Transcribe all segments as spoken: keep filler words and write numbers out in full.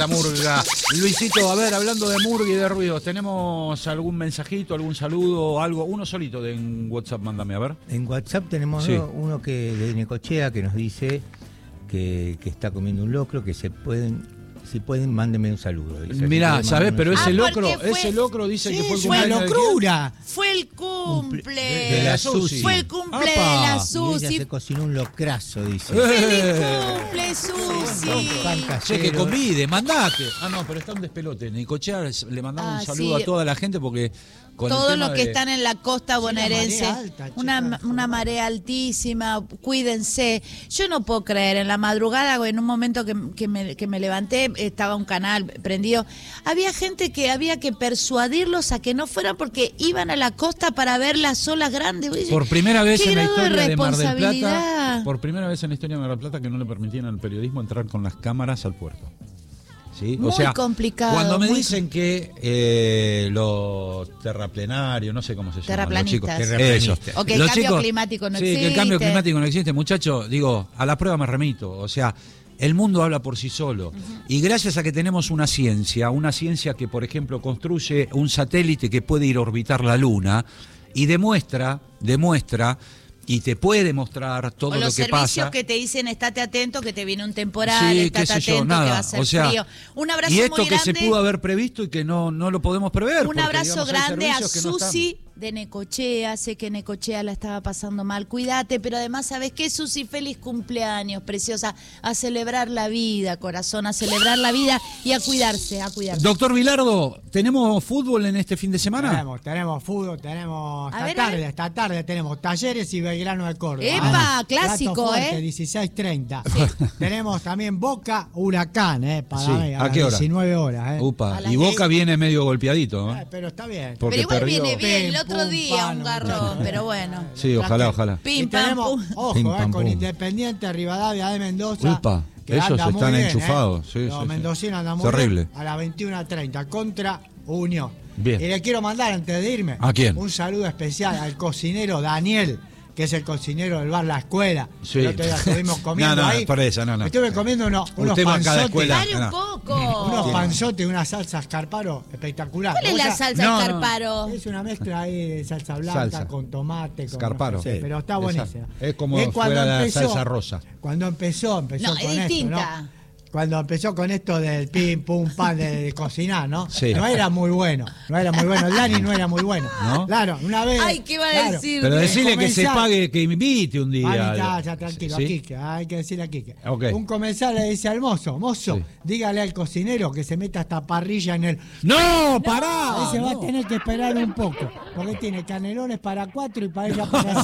La murga. Luisito, a ver, hablando de murga y de ruidos, ¿tenemos algún mensajito, algún saludo, algo? Uno solito de en WhatsApp, mándame, a ver. En WhatsApp tenemos sí. uno, uno que de Necochea que nos dice que, que está comiendo un locro, que se pueden... Si pueden, mándenme un saludo. Mirá, ¿sabés? Pero ese ah, locro, fue... ese locro dice sí, que fue el fue cumpleaños locura. Fue el cumple. De, de la Susi. Fue el cumple Apa. de la Susi. Y ella se cocinó un locrazo, dice. ¡Feliz cumple, Susi! Che, que convide, mandate. Ah, no, pero está un despelote. Necochea, le mandamos ah, un saludo sí. a toda la gente porque... Con todos los que de... están en la costa bonaerense, sí, alta, una, una marea altísima, cuídense. Yo no puedo creer, en la madrugada, en un momento que, que, me, que me levanté, estaba un canal prendido, había gente que había que persuadirlos a que no fueran porque iban a la costa para ver las olas grandes. Por primera vez en la historia de, de Mar del Plata, por primera vez en la historia de Mar del Plata que no le permitían al periodismo entrar con las cámaras al puerto. ¿Sí? Muy o sea, complicado. Cuando me muy... dicen que eh, los terraplenarios, no sé cómo se llaman los chicos, eso. O que el los cambio chicos, climático no sí, existe. que el cambio climático no existe, muchachos, digo, a la prueba me remito, o sea, el mundo habla por sí solo. Uh-huh. Y gracias a que tenemos una ciencia, una ciencia que, por ejemplo, construye un satélite que puede ir a orbitar la Luna y demuestra, demuestra y te puede mostrar todo o lo que los pasa. Los servicios que te dicen, estate atento, que te viene un temporal, sí, estate atento, yo, nada. que va a ser o sea, frío. Un abrazo y esto muy que grande, se pudo haber previsto y que no, no lo podemos prever. Un porque, abrazo digamos, grande a Susi no de Necochea. Sé que Necochea la estaba pasando mal. Cuídate, pero además, ¿sabes qué, Susi? Feliz cumpleaños, preciosa. A celebrar la vida, corazón, a celebrar la vida y a cuidarse, a cuidarse. Doctor Vilardo, ¿tenemos fútbol en este fin de semana? Tenemos, tenemos fútbol, tenemos esta ver, tarde, esta tarde tenemos Talleres y Belgrano de Córdoba. ¡Epa! Ah, clásico, fuerte, ¿eh? dieciséis treinta. Sí. Tenemos también Boca Huracán, ¿eh? Para sí. mí, a, ¿A qué hora? diecinueve horas, ¿eh? Upa. Y Boca viene medio golpeadito, ¿eh? Eh, pero está bien. Porque pero igual perdió... viene bien, el otro pum, día pam, un garrón, pero bueno. Sí, ojalá, ojalá. Pim, y pam, tenemos, pum. ojo, Pim, eh, pam, con pum. Independiente Rivadavia de Mendoza. Upa. Que Esos anda están muy bien, enchufados. ¿eh? Sí, Los sí, mendocinos sí. andan muy Terrible. bien. A las veintiuna treinta contra Unión. Bien. Y le quiero mandar, antes de irme, ¿a quién? Un saludo especial al cocinero Daniel, que es el cocinero del bar La Escuela. Sí. El otro día estuvimos comiendo no, no, ahí. por eso, no, no. Estuve comiendo unos, unos Usted panzotes. cada escuela. Dale un no. poco. Unos Sí. panzotes y una salsa escarparo espectacular. ¿Cuál es la O sea, salsa no, no. escarparo? es una mezcla ahí de salsa blanca Salsa. con tomate. Con Escarparo. no sé, Sí. pero está buenísima. Es como Es cuando fuera la empezó- salsa rosa. Cuando empezó, empezó No, con es esto, distinta. ¿no? Cuando empezó con esto del pim, pum, pan, de, de cocinar, ¿no? Sí. No era muy bueno, no era muy bueno. El Dani no era muy bueno. ¿No? Claro, una vez... Ay, ¿qué va a claro, decir? Pero decirle que se comensal- pague, que invite un día. Vale, ya, ya, tranquilo, ¿Sí? a Quique, hay que decirle a Quique. Ok. Un comensal le dice al mozo, mozo, Sí. dígale al cocinero que se meta esta parrilla en el... ¡No! ¡Pará! Ese va no. a tener que esperar un poco, porque tiene canelones para cuatro y para ella para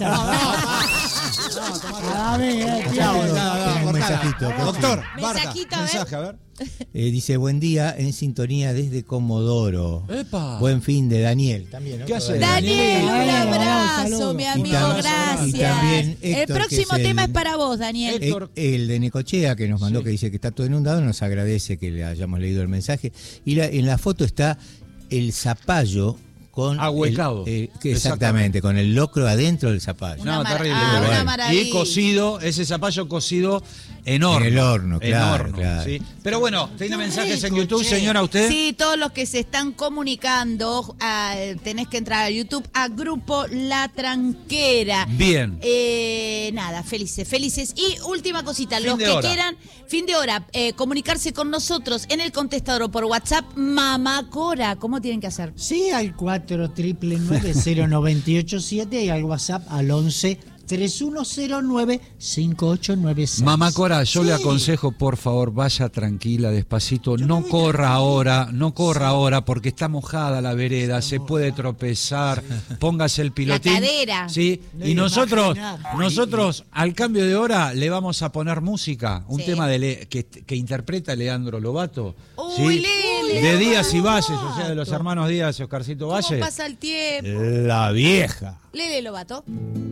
seis. A mí, eh, Tengo claro. un mensajito. Doctor, Mensajito, Barta, a ver. mensaje, a ver. Eh, dice, buen día, en sintonía desde Comodoro. Epa. Buen fin de Daniel. También, ¿no? ¿Qué hace? Daniel, un Daniel, abrazo, saludos. mi Y amigo, también- gracias. y también El Héctor, próximo que es tema el- es para vos, Daniel. Eh, Héctor. el de Necochea, que nos mandó, Sí. que dice que está todo inundado, nos agradece que le hayamos leído el mensaje. Y la- en la foto está el zapallo con... Ahuecado. el- eh, que exactamente, con el locro adentro del zapallo. Una No, mar- terrible. ah, Bueno. una maravilla. Y cocido, ese zapallo cocido en horno. En el horno, En claro, horno, claro. ¿sí? Pero bueno, tiene Qué mensajes en rico, YouTube, che. señora, usted. Sí, todos los que se están comunicando, ah, tenés que entrar a YouTube, a Grupo La Tranquera. Bien. Eh, nada, felices, felices. Y última cosita, Fin los de que hora. quieran, fin de hora, eh, comunicarse con nosotros en el contestador o por WhatsApp, Mamá Cora, ¿cómo tienen que hacer? Sí, al cuatro nueve nueve cero nueve ocho siete y al WhatsApp al once tres uno cero nueve cinco ocho nueve seis. Mamá Cora, yo Sí. le aconsejo, por favor, vaya tranquila, despacito, no corra ahora, no corra ahora, porque está mojada la vereda, se puede tropezar, póngase el pilotín. La cadera. Sí, No y nosotros, imaginate. nosotros al cambio de hora le vamos a poner música, un Sí. tema de Le- que, que interpreta Leandro Lobato. Uy, Lele, de Díaz y Valles, o sea, de los hermanos Díaz y Oscarcito ¿Cómo Valle. pasa el tiempo? La vieja. Lele Lobato.